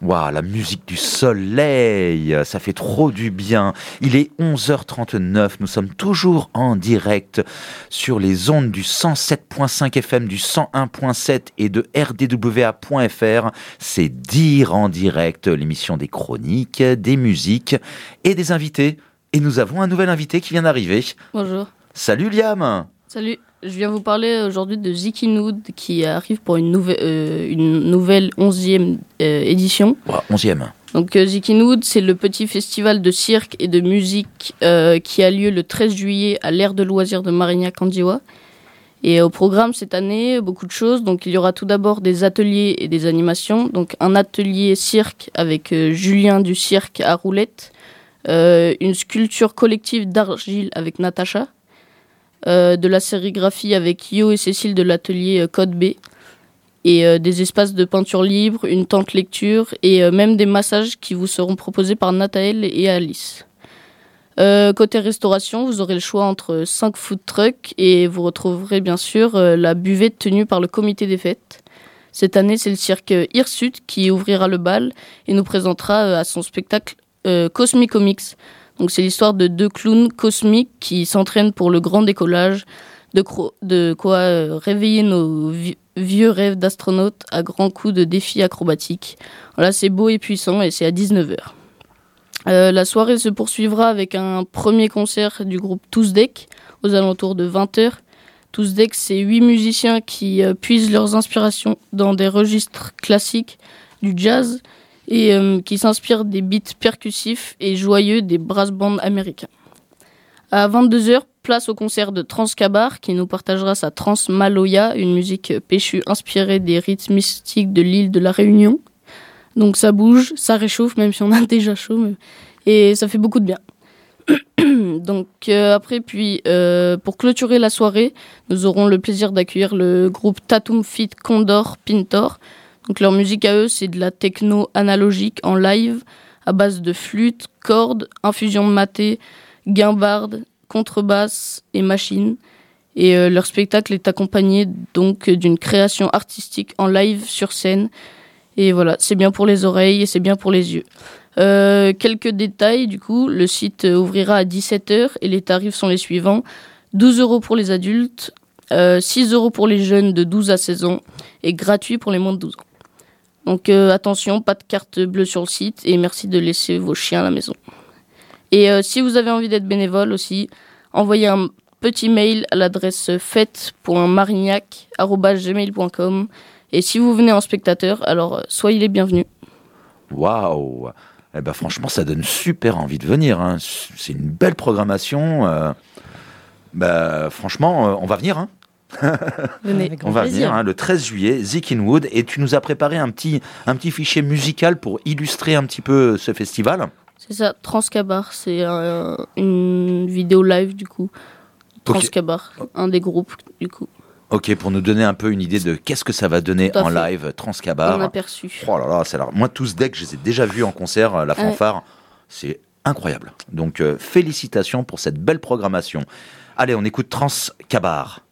Waouh, la musique du soleil, ça fait trop du bien. Il est 11h39, nous sommes toujours en direct sur les ondes du 107.5 FM, du 101.7 et de rdwa.fr. C'est Dire en direct, l'émission des chroniques, des musiques et des invités. Et nous avons un nouvel invité qui vient d'arriver. Bonjour. Salut Liam. Salut, je viens vous parler aujourd'hui de Zikinoud qui arrive pour une nouvelle 11e édition. Wow, 11e. Donc Zikinoud, c'est le petit festival de cirque et de musique qui a lieu le 13 juillet à l'aire de loisirs de Marignac-Andiwa. Et au programme cette année, beaucoup de choses. Donc il y aura tout d'abord des ateliers et des animations. Donc un atelier cirque avec Julien du cirque à roulettes. Une sculpture collective d'argile avec Natacha. De la sérigraphie avec Yo et Cécile de l'atelier Code B, et des espaces de peinture libre, une tente lecture et même des massages qui vous seront proposés par Nathaël et Alice. Côté restauration, vous aurez le choix entre 5 food trucks et vous retrouverez bien sûr la buvette tenue par le comité des fêtes. Cette année, c'est le cirque Hirsute qui ouvrira le bal et nous présentera à son spectacle Cosmic Comics. Donc c'est l'histoire de 2 clowns cosmiques qui s'entraînent pour le grand décollage, de quoi réveiller nos vieux rêves d'astronautes à grands coups de défis acrobatiques. Voilà, c'est beau et puissant et c'est à 19h. La soirée se poursuivra avec un premier concert du groupe Tousdeck aux alentours de 20h. Tousdeck, c'est 8 musiciens qui puisent leurs inspirations dans des registres classiques, du jazz, et qui s'inspire des beats percussifs et joyeux des brass bands américains. À 22h, place au concert de Transkabar qui nous partagera sa trance Maloya, une musique péchue inspirée des rites mystiques de l'île de la Réunion. Donc ça bouge, ça réchauffe même si on a déjà chaud, et ça fait beaucoup de bien. Donc après, pour clôturer la soirée, nous aurons le plaisir d'accueillir le groupe Tatum Fit Condor Pintor. Donc leur musique à eux, c'est de la techno analogique en live à base de flûte, cordes, infusion de maté, guimbarde, contrebasse et machine. Et leur spectacle est accompagné donc d'une création artistique en live sur scène. Et voilà, c'est bien pour les oreilles et c'est bien pour les yeux. Quelques détails, du coup, le site ouvrira à 17h et les tarifs sont les suivants. 12€ pour les adultes, 6€ pour les jeunes de 12 à 16 ans et gratuit pour les moins de 12 ans. Donc attention, pas de carte bleue sur le site et merci de laisser vos chiens à la maison. Et si vous avez envie d'être bénévole aussi, envoyez un petit mail à l'adresse fête.marignac@gmail.com. Et si vous venez en spectateur, alors soyez les bienvenus. Waouh! Eh ben franchement, ça donne super envie de venir. Hein. C'est une belle programmation. Franchement, on va venir. Hein. Venez. On va venir le 13 juillet, Zikinoud, et tu nous as préparé un petit fichier musical pour illustrer un petit peu ce festival. C'est ça, Transkabar, c'est une vidéo live du coup. Transkabar, okay. Un des groupes du coup. Ok, pour nous donner un peu une idée de qu'est-ce que ça va donner en live, Transkabar. Un aperçu. Oh là là, moi Tousdeck, je les ai déjà vus en concert, la fanfare, c'est incroyable. Donc félicitations pour cette belle programmation. Allez, on écoute Transkabar.